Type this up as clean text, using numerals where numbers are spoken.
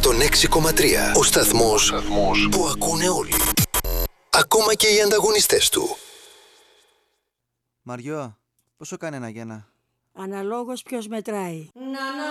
106,3. Ο σταθμός που ακούνε όλοι. Ακόμα και οι ανταγωνιστές του. Μαριό, πόσο κάνει ένα γένα? Αναλόγως ποιος μετράει.